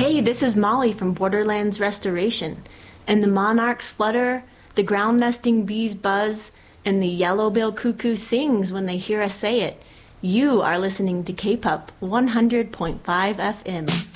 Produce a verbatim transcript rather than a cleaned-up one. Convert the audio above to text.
Hey, this is Molly from Borderlands Restoration, and the monarchs flutter, the ground nesting bees buzz, and the yellow-billed cuckoo sings when they hear us say it. You are listening to K-P U P one hundred point five F M.